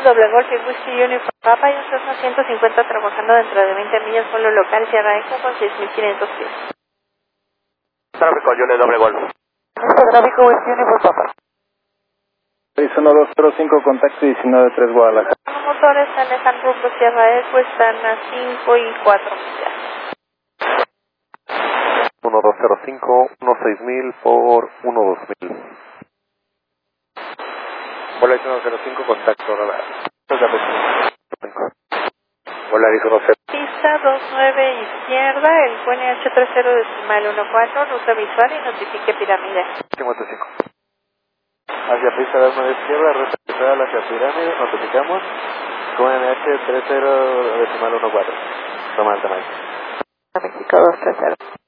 doble golf y whisky uniform Papa y un Cessna 150 trabajando dentro de 20 millas, vuelo local, Sierra Eco con 6.500 pies. Tráfico, yo le doble golf. Tráfico whisky uniform Papa. 1205, contacto 193 Guadalajara. Los motores manejan rumbo Sierra Eco, están a 5 y 4 millas. 1205, 16000 por 12000. Vuelo 105, contacto radar. Vuelo 105. Pista 29 izquierda, el QNH 30.14, ruta visual y notifique pirámide. 55. Hacia pista 29 izquierda, ruta visual hacia pirámide, notificamos. QNH 30.14. Toma alta, México 230.